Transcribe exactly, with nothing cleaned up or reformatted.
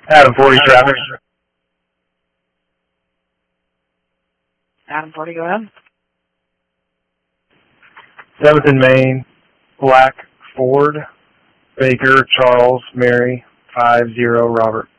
Adam forty traffic. Adam forty, go ahead. seventh and Main, Black Ford, Baker, Charles, Mary, five zero, Robert.